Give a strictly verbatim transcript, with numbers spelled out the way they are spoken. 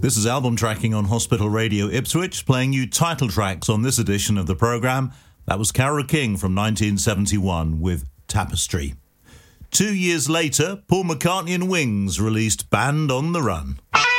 This is Album Tracking on Hospital Radio Ipswich, playing you title tracks on this edition of the programme. That was Carole King from nineteen seventy-one with Tapestry. Two years later, Paul McCartney and Wings released Band on the Run.